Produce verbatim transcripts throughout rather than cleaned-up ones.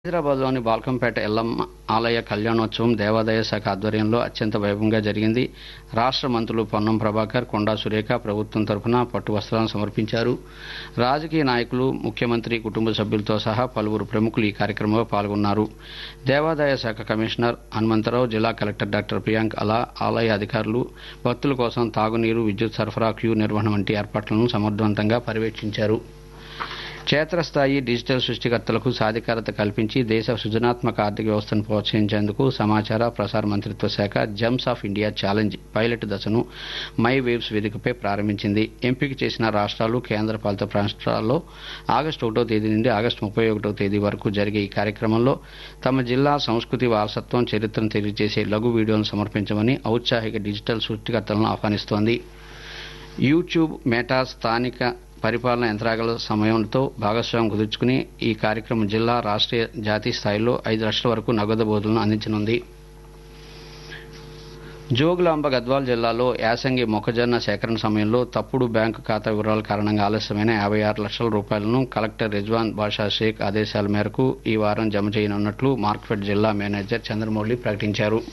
హైదరాబాద్లోని బాల్కంపేట ఎల్లమ్మ ఆలయ కళ్యాణోత్సవం దేవాదాయ శాఖ ఆధ్వర్యంలో అత్యంత వైభవంగా జరిగింది. రాష్ట్ర మంత్రులు పొన్నం ప్రభాకర్, కొండా సురేఖ ప్రభుత్వం తరఫున పట్టు వస్త్రాలను సమర్పించారు. రాజకీయ నాయకులు, ముఖ్యమంత్రి కుటుంబ సభ్యులతో సహా పలువురు ప్రముఖులు ఈ కార్యక్రమంలో పాల్గొన్నారు. దేవాదాయ శాఖ కమిషనర్ హనుమంతరావు, జిల్లా కలెక్టర్ డాక్టర్ ప్రియాంక్ అలా, ఆలయ అధికారులు భక్తుల కోసం తాగునీరు, విద్యుత్ సరఫరా, క్యూ నిర్వహణ వంటి ఏర్పాట్లను సమర్థవంతంగా పర్యవేక్షించారు. క్షేత్రస్థాయి డిజిటల్ సృష్టికర్తలకు సాధికారత కల్పించి దేశ సృజనాత్మక ఆర్థిక వ్యవస్థను ప్రోత్సహించేందుకు సమాచార ప్రసార మంత్రిత్వ శాఖ Gems of India challenge pilot దశను మై వేవ్స్ వేదికపై ప్రారంభించింది. ఎంపిక చేసిన రాష్ట్రాలు, కేంద్రపాలిత రాష్ట్రాల్లో ఆగస్టు ఒకటో తేదీ నుండి ఆగస్టు ముప్పై ఒకటో తేదీ వరకు జరిగే ఈ కార్యక్రమంలో తమ జిల్లా సంస్కృతి, వారసత్వం, చరిత్రను తెలియజేసే లఘు వీడియోలను సమర్పించమని ఔత్సాహిక డిజిటల్ సృష్టికర్తలను ఆహ్వానిస్తోంది. యూట్యూబ్, మెటా స్థానిక పరిపాలన యంత్రాంగాల సమయంతో భాగస్వామ్యం కుదుర్చుకుని ఈ కార్యక్రమం జిల్లా, రాష్ట్రీయ, జాతీయ స్థాయిలో ఐదు లక్షల వరకు నగదు బోధనలను అందించనుంది. జోగులాంబ గద్వాల జిల్లాలో యాసంగి మొక్కజొన్న సేకరణ సమయంలో తప్పుడు బ్యాంకు ఖాతా వివరాల కారణంగా ఆలస్యమైన యాభై ఆరు లక్షల రూపాయలను కలెక్టర్ రిజ్వాన్ బాషా షేక్ ఆదేశాల మేరకు ఈ వారం జమ చేయనున్నట్లు మార్కెట్ జిల్లా మేనేజర్ చంద్రమౌళి ప్రకటించారు.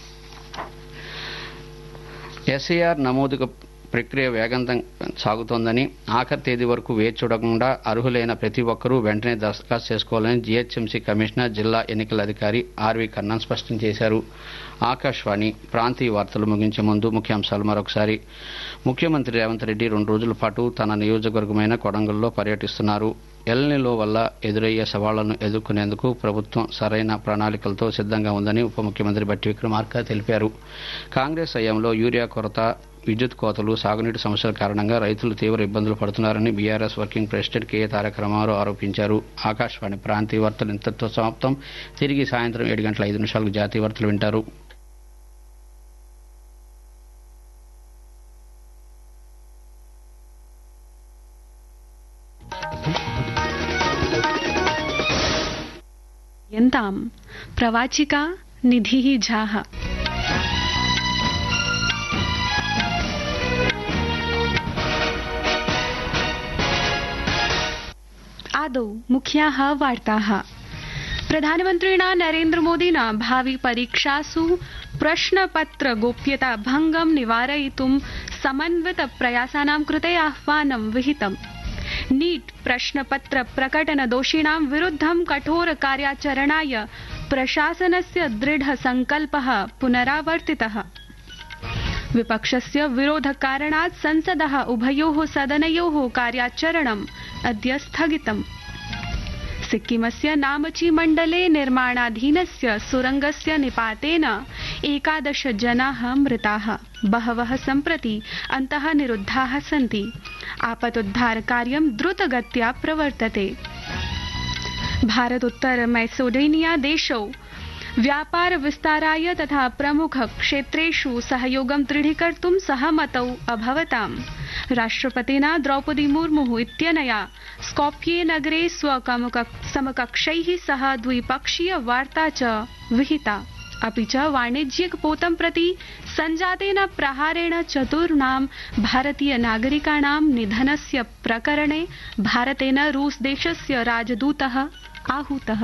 ఎస్ఐఆర్ నమోదు ప్రక్రియ వేగంగా సాగుతోందని, ఆఖరి తేదీ వరకు వేచి చూడకుండా అర్హులైన ప్రతి ఒక్కరూ వెంటనే దరఖాస్తు చేసుకోవాలని జీహెచ్ఎంసీ కమిషనర్, జిల్లా ఎన్నికల అధికారి ఆర్వి కర్ణన్ స్పష్టం చేశారు. ఆకాశవాణి ప్రాంతీయ వార్తలు ముగించే ముందు ముఖ్యాంశాలు మరొకసారి. ముఖ్యమంత్రి రేవంత్ రెడ్డి రెండు రోజుల పాటు తన నియోజకవర్గమైన కొడంగల్లో పర్యటిస్తున్నారు. ఎల్నిలో వల్ల ఎదురయ్యే సవాళ్లను ఎదుర్కొనేందుకు ప్రభుత్వం సరైన ప్రణాళికలతో సిద్ధంగా ఉందని ఉప ముఖ్యమంత్రి బట్టి విక్రమార్క తెలిపారు. కాంగ్రెస్ హయాంలో యూరియా కొరత, విద్యుత్ కోతలు, సాగునీటి సమస్యల కారణంగా రైతులు తీవ్ర ఇబ్బందులు పడుతున్నారని బీఆర్ఎస్ వర్కింగ్ ప్రెసిడెంట్ కె తారక రామారావు ఆరోపించారు. ఆకాశవాణి ప్రాంతీయ వార్తలు ఇంతటితో సమాప్తం. తిరిగి సాయంత్రం ఏడు గంటల ఐదు నిమిషాలకు జాతీయ వార్తలు వింటారు. यन्तां प्रवाचिका निधिः झाः। आदौ मुख्याः वार्ताः। प्रधानमन्त्रिणा नरेन्द्र मोदिना भावि परीक्षासु प्रश्नपत्र गोप्यता भंगं निवारयितुं समन्वित प्रयासानां कृते आह्वानं विहितम्। नीट प्रश्नपत्र प्रकटन दोषिणां विरुद्धं कठोर कार्याचरणाय प्रशासनस्य दृढ संकल्पः पुनरावर्तितः। विपक्षस्य विरोधकारणात् संसदः उभयोः सदनयोः कार्याचरणम् अद्य स्थगितम्। सिक्किमस्य नामची मण्डले निर्माणाधीनस्य सुरंगस्य निपातेन एकादश जनाः मृताः, बहवः सम्प्रति अन्तः निरुद्धाः सन्ति। आपतोद्धार कार्यं द्रुतगत्या प्रवर्तते। भारतोत्तर मैसेडोनिया देशौ व्यापार विस्ताराय तथा प्रमुख क्षेत्रेषु सहयोगं दृढीकर्तुं सहमतौ अभवताम्। राष्ट्रपतिना द्रौपदी मुर्मुः इत्यनया स्कॉप्ये नगरे स्वसमकक्षैः सह द्विपक्षीय वार्ता च विहिता। अपि च वाणिज्यिक पोतं प्रति संजातेन प्रहारेण चतुर्णां भारतीय नागरिकाणां निधनस्य प्रकरणे भारतेन रूस देशस्य राजदूतः आहूतः।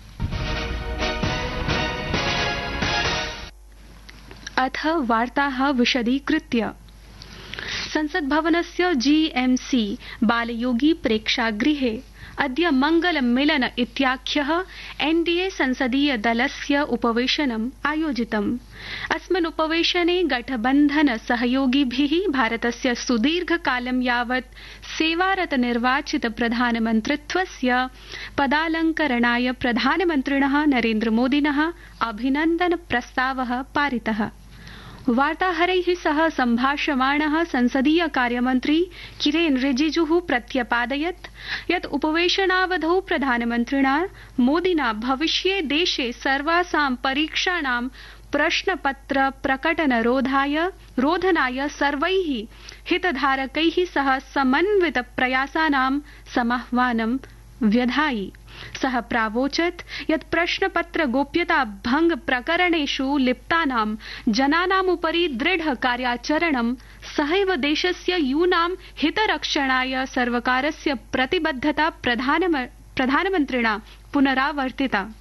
अथ वार्ताः विशदीकृत्य। संसद भवनस्य जीएमसी बालयोगी प्रेक्षागृहे अद्य मंगल मिलन इत्याख्यः एनडीए संसदीय दलस्य उपवेशनम् आयोजितम्। अस्मिन् उपवेशने गठबन्धन सहयोगिभिः भारतस्य सुदीर्घकालं यावत् सेवारत निर्वाचित प्रधानमन्त्रित्वस्य पदालंकरणाय प्रधानमन्त्रिणः नरेन्द्र मोदिनः अभिनन्दन प्रस्तावः पारितः। वार्ताहरैः सह सम्भाषमाणः संसदीय कार्यमन्त्री किरेन रिजिजुः प्रत्यपादयत् यत् उपवेशनावधौ प्रधानमन्त्रिणा मोदिना भविष्ये देशे सर्वासां परीक्षाणां प्रश्नपत्र प्रकटनरोधाय रोधनाय सर्वैः हितधारकैः सह समन्वित प्रयासानां समाह्वानं व्यधायि। सः प्रावोचत् यत् प्रश्नपत्र गोप्यता भंग प्रकरणेषु लिप्तानां जनानामुपरि दृढ कार्याचरणं सहैव देशस्य यूनां हितरक्षणाय सर्वकारस्य प्रतिबद्धता प्रधानमन्त्रिणा पुनरावर्तिता।